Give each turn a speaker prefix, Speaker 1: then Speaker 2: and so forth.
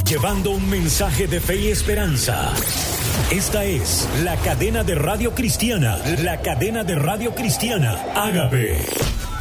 Speaker 1: llevando un mensaje de fe y esperanza. Esta es la cadena de radio cristiana, la cadena de radio cristiana Ágape.